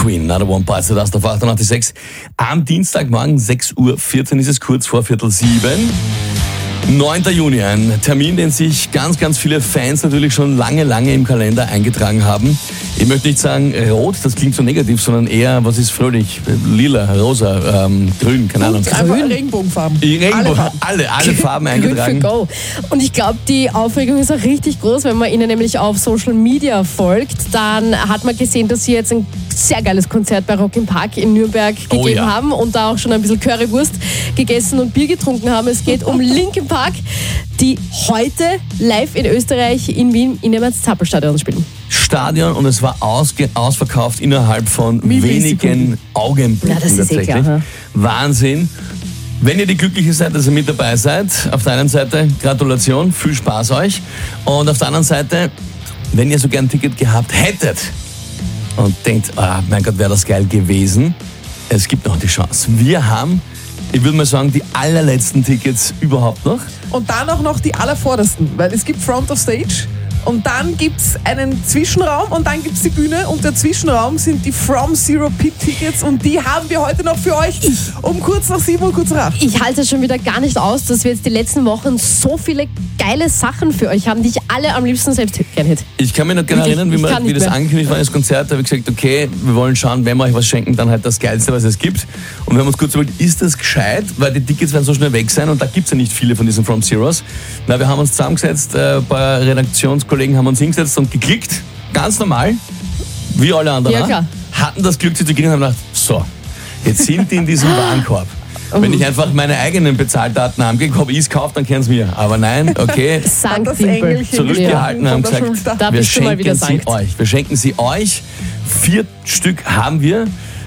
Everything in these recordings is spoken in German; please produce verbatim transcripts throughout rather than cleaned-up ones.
Queen, Another One Bites the Dust auf achtundachtzig Komma sechs. Am Dienstagmorgen sechs Uhr vierzehn ist es, kurz vor Viertel sieben. neunter Juni, ein Termin, den sich ganz, ganz viele Fans natürlich schon lange, lange im Kalender eingetragen haben. Ich möchte nicht sagen rot, das klingt so negativ, sondern eher, was ist fröhlich? Lila, rosa, ähm, grün, keine Ahnung. Einfach Regenbogenfarben. Die Regenbogen, alle, alle, alle Farben eingetragen. Grün für Go. Und ich glaube, die Aufregung ist auch richtig groß, wenn man ihnen nämlich auf Social Media folgt. Dann hat man gesehen, dass sie jetzt ein sehr geiles Konzert bei Rock im Park in Nürnberg gegeben oh, ja. haben und da auch schon ein bisschen Currywurst gegessen und Bier getrunken haben. Es geht um Linkin Park, die heute live in Österreich in Wien in dem Zappelstadion spielen. Stadion und es war ausge- ausverkauft innerhalb von wenigen Augenblicken. Ja, das ist tatsächlich. eh klar, ja. Wahnsinn. Wenn ihr die Glückliche seid, dass ihr mit dabei seid, auf der einen Seite Gratulation, viel Spaß euch. Und auf der anderen Seite, wenn ihr so gern ein Ticket gehabt hättet und denkt, ah, mein Gott, wäre das geil gewesen, es gibt noch die Chance. Wir haben, ich würde mal sagen, die allerletzten Tickets überhaupt noch. Und dann auch noch die allervordersten, weil es gibt Front of Stage und dann gibt es einen Zwischenraum und dann gibt es die Bühne und der Zwischenraum sind die From Zero Pit Tickets und die haben wir heute noch für euch um kurz nach sieben und kurz nach acht. Ich halte es schon wieder gar nicht aus, dass wir jetzt die letzten Wochen so viele geile Sachen für euch haben, die ich alle am liebsten selbst gerne hätte. Ich kann mich noch gerne erinnern, wie, wir, wie das angekündigt war, das Konzert. Da habe ich gesagt, okay, wir wollen schauen, wenn wir euch was schenken, dann halt das Geilste, was es gibt. Und wir haben uns kurz überlegt, ist das gescheit? Weil die Tickets werden so schnell weg sein und da gibt es ja nicht viele von diesen From Zeros. Na, wir haben uns zusammengesetzt, äh, ein paar Redaktionskollegen haben uns hingesetzt und geklickt, ganz normal, wie alle anderen. Ja, klar. Hatten das Glück, sie zu kriegen und haben gedacht, so, jetzt sind die in diesem Warenkorb. Wenn ich einfach meine eigenen Bezahldaten angebe, habe ich es gekauft, dann kennen sie mir. Aber nein, okay, Sankt zurückgehalten, ja. haben gesagt, da wir bist du mal wieder schenken sie Sankt. euch. Wir schenken sie euch. Vier Stück haben wir.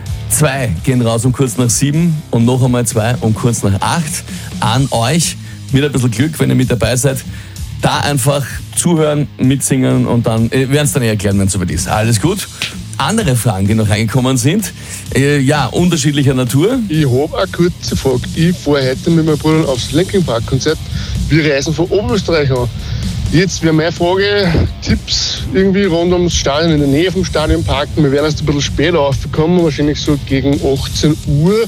Zwei gehen raus um kurz nach sieben und noch einmal zwei um kurz nach acht an euch. Mit ein bisschen Glück, wenn ihr mit dabei seid. Da einfach zuhören, mitsingen und dann, wir werden es dann eh erklären, wenn es soweit ist. Alles gut. Andere Fragen, die noch reingekommen sind, äh, ja, unterschiedlicher Natur. Ich habe eine kurze Frage. Ich fahre heute mit meinem Bruder aufs Linkin Park Konzert. Wir reisen von Oberösterreich an. Jetzt wäre meine Frage, Tipps irgendwie rund ums Stadion, in der Nähe vom Stadion parken. Wir werden erst ein bisschen später aufgekommen, wahrscheinlich so gegen achtzehn Uhr.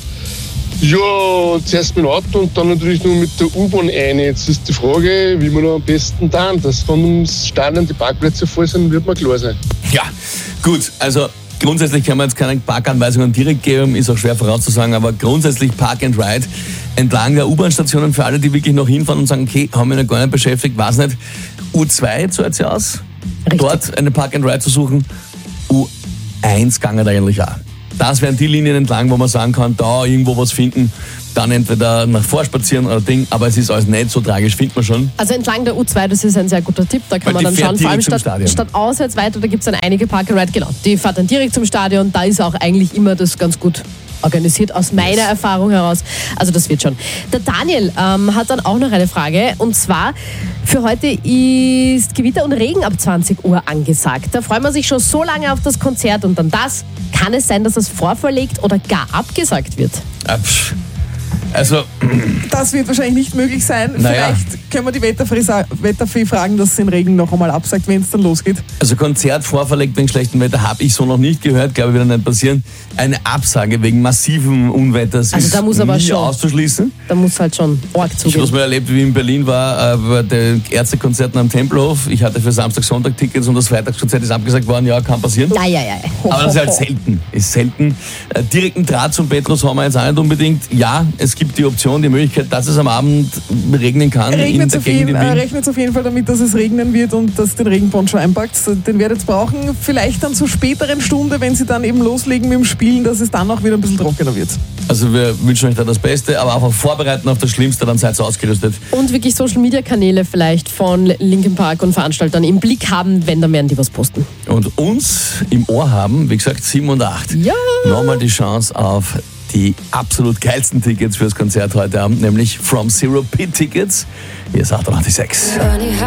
Ja, zuerst mit dem Auto und dann natürlich nur mit der U-Bahn rein. Jetzt ist die Frage, wie wir da am besten tun. Dass vom Stadion die Parkplätze voll sind, wird mir klar sein. Ja, gut, also grundsätzlich kann man jetzt keine Parkanweisungen direkt geben, ist auch schwer vorauszusagen, aber grundsätzlich Park and Ride entlang der U-Bahn-Stationen für alle, die wirklich noch hinfahren und sagen, okay, haben wir noch gar nicht beschäftigt, weiß nicht. U zwei zahlt sie aus, Richtig. Dort eine Park and Ride zu suchen. U eins gange da eigentlich auch. Das wären die Linien entlang, wo man sagen kann, da irgendwo was finden, dann entweder nach vorspazieren oder Ding, aber es ist alles nicht so tragisch, findet man schon. Also entlang der U zwei, das ist ein sehr guter Tipp, da kann Weil man die dann fährt schauen, vor allem direkt zum statt, Stadion. statt auswärts weiter, da gibt es dann einige Park and Ride, genau, die fährt dann direkt zum Stadion, da ist auch eigentlich immer das ganz gut organisiert, aus meiner Yes. Erfahrung heraus, also das wird schon. Der Daniel ähm, hat dann auch noch eine Frage und zwar, für heute ist Gewitter und Regen ab zwanzig Uhr angesagt. Da freut man sich schon so lange auf das Konzert und dann das, kann es sein, dass es vorverlegt oder gar abgesagt wird? Ah, pff. Also, Das wird wahrscheinlich nicht möglich sein. Naja. Vielleicht können wir die Wetterfee, sa- Wetterfee fragen, dass es den Regen noch einmal absagt, wenn es dann losgeht. also Konzert vorverlegt wegen schlechtem Wetter habe ich so noch nicht gehört, glaube ich, wird nicht passieren. Eine Absage wegen massivem Unwetters Also ist da muss aber nie schon- auszuschließen. Da muss halt schon arg Ich habe zugehen. es mal erlebt, wie ich in Berlin war, äh, bei den Ärztekonzerten am Tempelhof. Ich hatte für Samstag, Sonntag Tickets und das Freitagskonzert ist abgesagt worden. Ja, kann passieren. Ja, ja, ja. Aber das ist halt selten. Ist selten. Äh, direkten Draht zum Petrus haben wir jetzt auch nicht unbedingt. Ja, es gibt die Option, die Möglichkeit, dass es am Abend regnen kann in Regnet der auf, Gegend jeden, in äh, Wien. rechnet auf jeden Fall damit, dass es regnen wird und dass den Regenponcho einpackt. Den werdet ihr brauchen. Vielleicht dann zur späteren Stunde, wenn sie dann eben loslegen mit dem Spielen, dass es dann auch wieder ein bisschen trockener wird. Also wir wünschen euch da das Beste, aber einfach vorbereiten auf das Schlimmste, dann seid ihr ausgerüstet. Und wirklich Social-Media-Kanäle vielleicht von Linkin Park und Veranstaltern im Blick haben, wenn, dann werden die was posten. Und uns im Ohr haben, wie gesagt, sieben und acht. Ja! Nochmal die Chance auf die absolut geilsten Tickets fürs Konzert heute Abend, nämlich From Zero Pit Tickets. Hier ist achtundachtzig Komma sechs.